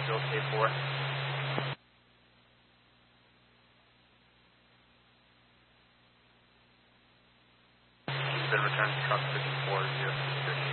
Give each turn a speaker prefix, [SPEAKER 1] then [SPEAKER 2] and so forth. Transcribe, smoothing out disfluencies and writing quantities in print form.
[SPEAKER 1] still K4. Then return to truck 54, 066.